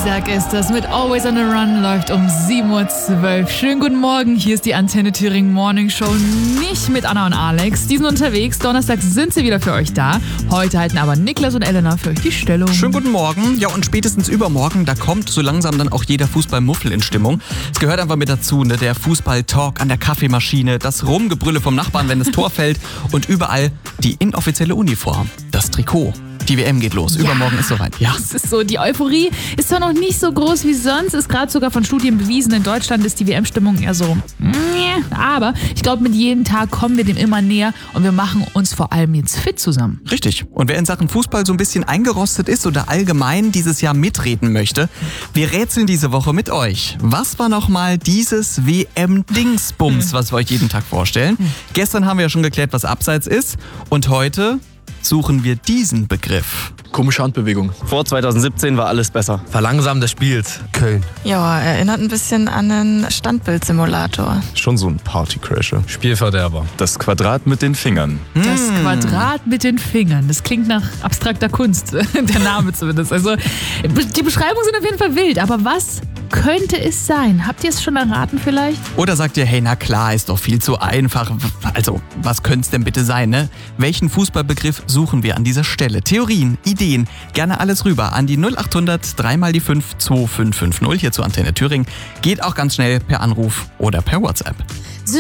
Isaac ist das mit Always on the Run, läuft um 7:12 Uhr. Schönen guten Morgen, hier ist die Antenne Thüringen Morning Show, nicht mit Anna und Alex. Die sind unterwegs, Donnerstag sind sie wieder für euch da. Heute halten aber Niklas und Elena für euch die Stellung. Schönen guten Morgen. Ja, und spätestens übermorgen, da kommt so langsam dann auch jeder Fußballmuffel in Stimmung. Es gehört einfach mit dazu, ne? Der Fußball-Talk an der Kaffeemaschine, das Rumgebrülle vom Nachbarn, wenn das Tor fällt und überall die inoffizielle Uniform, das Trikot. Die WM geht los. Ja, Übermorgen ist soweit. Ja. Es ist so, die Euphorie ist zwar noch nicht so groß wie sonst, ist gerade sogar von Studien bewiesen. In Deutschland ist die WM-Stimmung eher so, aber ich glaube, mit jedem Tag kommen wir dem immer näher und wir machen uns vor allem jetzt fit zusammen. Richtig. Und wer in Sachen Fußball so ein bisschen eingerostet ist oder allgemein dieses Jahr mitreden möchte, wir rätseln diese Woche mit euch. Was war nochmal dieses WM-Dingsbums, was wir euch jeden Tag vorstellen? Gestern haben wir ja schon geklärt, was Abseits ist. Und heute suchen wir diesen Begriff. Komische Handbewegung. Vor 2017 war alles besser. Verlangsamen des Spiels. Köln. Ja, erinnert ein bisschen an einen Standbildsimulator. Schon so ein Partycrasher. Spielverderber. Das Quadrat mit den Fingern. Das Quadrat mit den Fingern, das klingt nach abstrakter Kunst, der Name zumindest. Also die Beschreibungen sind auf jeden Fall wild, aber was könnte es sein? Habt ihr es schon erraten vielleicht? Oder sagt ihr, hey, na klar, ist doch viel zu einfach. Also, was könnte es denn bitte sein, ne? Welchen Fußballbegriff suchen wir an dieser Stelle? Theorien, Ideen, gerne alles rüber an die 0800 3 mal die 5 2550 hier zur Antenne Thüringen. Geht auch ganz schnell per Anruf oder per WhatsApp.